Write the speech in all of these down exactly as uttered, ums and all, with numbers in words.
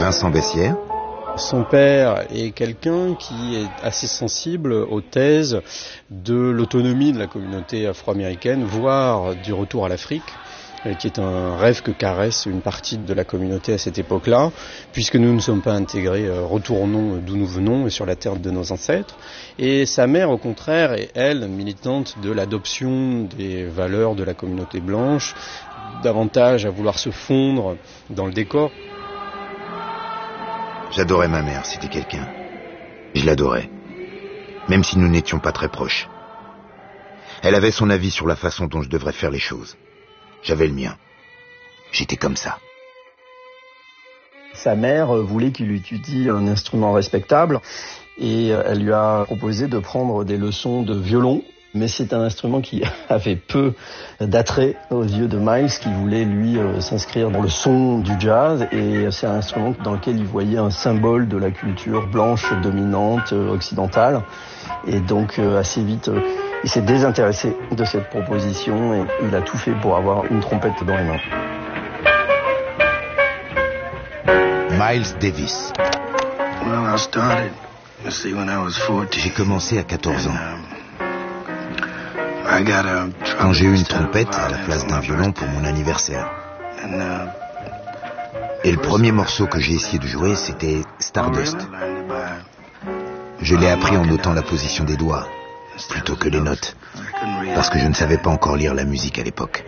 Vincent Bessières. Son père est quelqu'un qui est assez sensible aux thèses de l'autonomie de la communauté afro-américaine, voire du retour à l'Afrique, qui est un rêve que caresse une partie de la communauté à cette époque-là. Puisque nous ne sommes pas intégrés, retournons d'où nous venons et sur la terre de nos ancêtres. Et sa mère, au contraire, est, elle, militante de l'adoption des valeurs de la communauté blanche, davantage à vouloir se fondre dans le décor. J'adorais ma mère, c'était quelqu'un. Je l'adorais, même si nous n'étions pas très proches. Elle avait son avis sur la façon dont je devrais faire les choses. J'avais le mien. J'étais comme ça. Sa mère voulait qu'il étudie un instrument respectable et elle lui a proposé de prendre des leçons de violon. Mais c'est un instrument qui avait peu d'attrait aux yeux de Miles, qui voulait, lui, euh, s'inscrire dans le son du jazz. Et c'est un instrument dans lequel il voyait un symbole de la culture blanche dominante euh, occidentale. Et donc, euh, assez vite, euh, il s'est désintéressé de cette proposition et il a tout fait pour avoir une trompette dans les mains. Miles Davis. J'ai commencé à quatorze ans. Quand j'ai eu une trompette à la place d'un violon pour mon anniversaire. Et le premier morceau que j'ai essayé de jouer, c'était Stardust. Je l'ai appris en notant la position des doigts, plutôt que les notes, parce que je ne savais pas encore lire la musique à l'époque.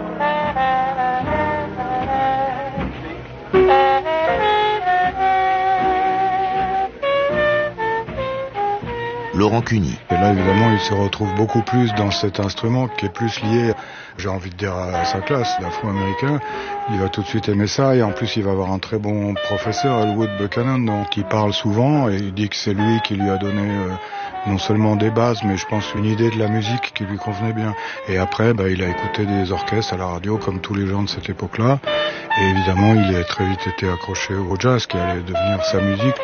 Laurent Cuny. Et là, évidemment, il se retrouve beaucoup plus dans cet instrument qui est plus lié, j'ai envie de dire, à sa classe d'afro-américain. Il va tout de suite aimer ça et en plus, il va avoir un très bon professeur, Elwood Buchanan, dont il parle souvent et il dit que c'est lui qui lui a donné euh, non seulement des bases, mais je pense une idée de la musique qui lui convenait bien. Et après, bah, il a écouté des orchestres à la radio comme tous les gens de cette époque-là. Et évidemment, il a très vite été accroché au jazz qui allait devenir sa musique.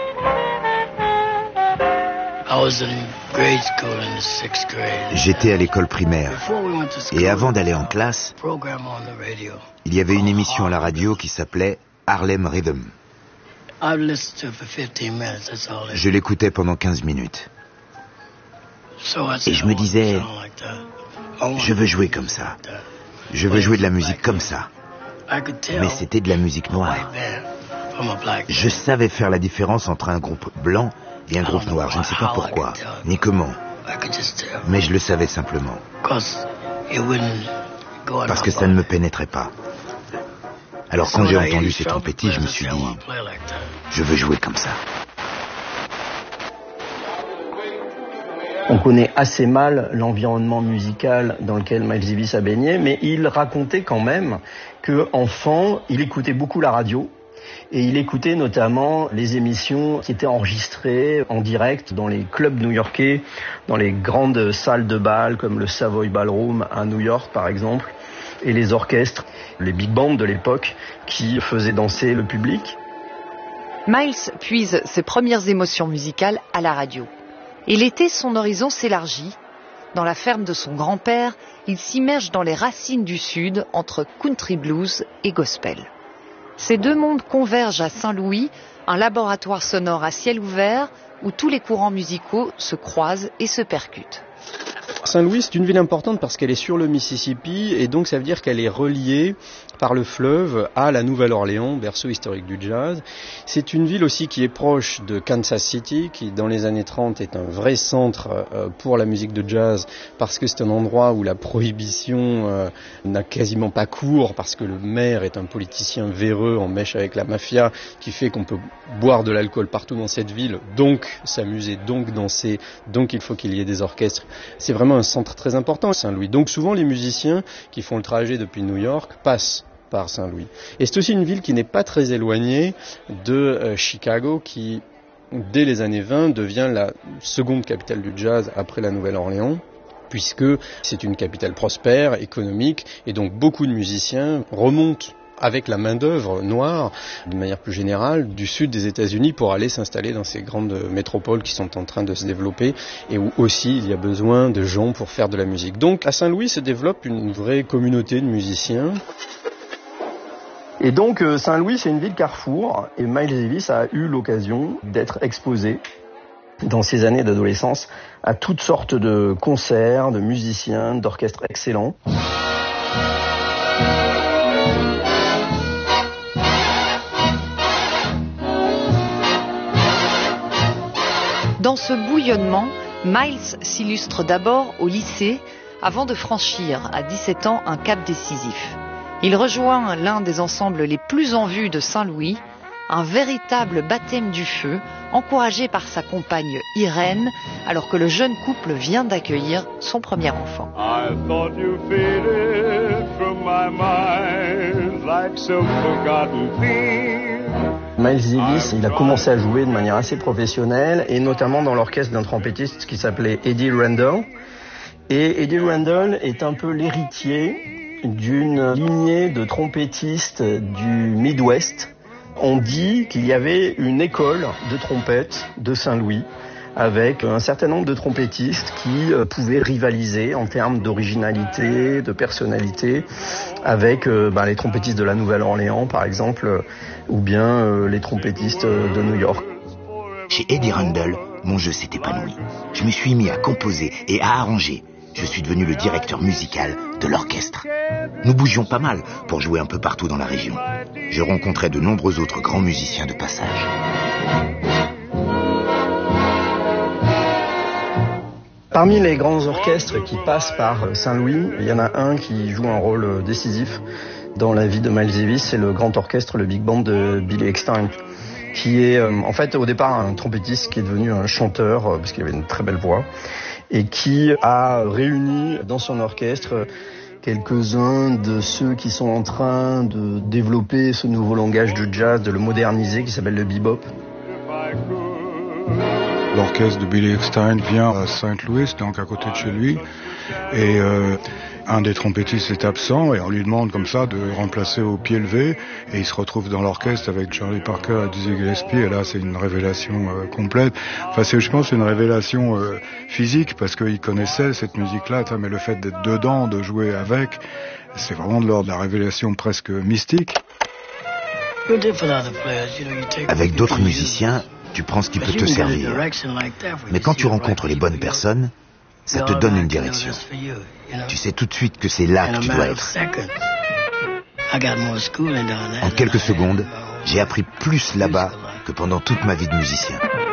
J'étais à l'école primaire et avant d'aller en classe, il y avait une émission à la radio qui s'appelait Harlem Rhythm. Je l'écoutais pendant quinze minutes. Et je me disais, je veux jouer comme ça. Je veux jouer de la musique comme ça. Mais c'était de la musique noire. Je savais faire la différence entre un groupe blanc et un groupe noir. Je ne sais pas pourquoi, ni comment. Mais je le savais simplement. Parce que ça ne me pénétrait pas. Alors quand j'ai entendu ces trompettistes, je me suis dit, je veux jouer comme ça. On connaît assez mal l'environnement musical dans lequel Miles Davis a baigné, mais il racontait quand même qu'enfant, il écoutait beaucoup la radio. Et il écoutait notamment les émissions qui étaient enregistrées en direct dans les clubs new-yorkais, dans les grandes salles de bal comme le Savoy Ballroom à New York par exemple, et les orchestres, les big bands de l'époque qui faisaient danser le public. Miles puise ses premières émotions musicales à la radio. Et l'été, son horizon s'élargit. Dans la ferme de son grand-père, il s'immerge dans les racines du Sud entre country blues et gospel. Ces deux mondes convergent à Saint-Louis, un laboratoire sonore à ciel ouvert où tous les courants musicaux se croisent et se percutent. Saint-Louis, c'est une ville importante parce qu'elle est sur le Mississippi et donc ça veut dire qu'elle est reliée par le fleuve à la Nouvelle-Orléans, berceau historique du jazz. C'est une ville aussi qui est proche de Kansas City, qui dans les années trente est un vrai centre pour la musique de jazz parce que c'est un endroit où la prohibition n'a quasiment pas cours parce que le maire est un politicien véreux en mèche avec la mafia qui fait qu'on peut boire de l'alcool partout dans cette ville, donc s'amuser, donc danser, donc il faut qu'il y ait des orchestres. C'est vraiment un centre très important, Saint-Louis. Donc souvent les musiciens qui font le trajet depuis New York passent par Saint-Louis. Et c'est aussi une ville qui n'est pas très éloignée de euh, Chicago, qui, dès les années vingt, devient la seconde capitale du jazz après la Nouvelle-Orléans, puisque c'est une capitale prospère, économique, et donc beaucoup de musiciens remontent avec la main-d'œuvre noire, de manière plus générale, du sud des États-Unis pour aller s'installer dans ces grandes métropoles qui sont en train de se développer et où aussi il y a besoin de gens pour faire de la musique. Donc à Saint-Louis se développe une vraie communauté de musiciens. Et donc Saint-Louis, c'est une ville carrefour, et Miles Davis a eu l'occasion d'être exposé dans ses années d'adolescence à toutes sortes de concerts, de musiciens, d'orchestres excellents. Dans ce bouillonnement, Miles s'illustre d'abord au lycée avant de franchir à dix-sept ans un cap décisif. Il rejoint l'un des ensembles les plus en vue de Saint-Louis, un véritable baptême du feu, encouragé par sa compagne Irène, alors que le jeune couple vient d'accueillir son premier enfant. I thought you faded from my mind like some forgotten theme. Miles Davis, il a commencé à jouer de manière assez professionnelle, et notamment dans l'orchestre d'un trompettiste qui s'appelait Eddie Randall. Et Eddie Randall est un peu l'héritier d'une lignée de trompettistes du Midwest. On dit qu'il y avait une école de trompette de Saint-Louis avec un certain nombre de trompettistes qui euh, pouvaient rivaliser en termes d'originalité, de personnalité avec euh, bah, les trompettistes de la Nouvelle-Orléans par exemple, euh, ou bien euh, les trompettistes de New York. Chez Eddie Randall, mon jeu s'est épanoui. Je me suis mis à composer et à arranger. Je suis devenu le directeur musical de l'orchestre. Nous bougions pas mal pour jouer un peu partout dans la région. Je rencontrais de nombreux autres grands musiciens de passage. Parmi les grands orchestres qui passent par Saint-Louis, il y en a un qui joue un rôle décisif dans la vie de Miles Davis, c'est le grand orchestre, le Big Band de Billy Eckstine, qui est euh, en fait au départ un trompettiste qui est devenu un chanteur, euh, parce qu'il avait une très belle voix, et qui a réuni dans son orchestre quelques-uns de ceux qui sont en train de développer ce nouveau langage du jazz, de le moderniser, qui s'appelle le bebop. L'orchestre de Billy Eckstine vient à Saint-Louis, donc à côté de chez lui, et euh, un des trompettistes est absent, et on lui demande comme ça de remplacer au pied levé, et il se retrouve dans l'orchestre avec Charlie Parker et Dizzy Gillespie, et là c'est une révélation euh, complète. Enfin c'est, je pense, une révélation euh, physique, parce qu'il connaissait cette musique-là, mais le fait d'être dedans, de jouer avec, c'est vraiment de l'ordre de la révélation presque mystique. Avec d'autres musiciens, tu prends ce qui peut te servir. Mais quand tu rencontres les bonnes personnes, ça te donne une direction. Tu sais tout de suite que c'est là que tu dois être. En quelques secondes, j'ai appris plus là-bas que pendant toute ma vie de musicien.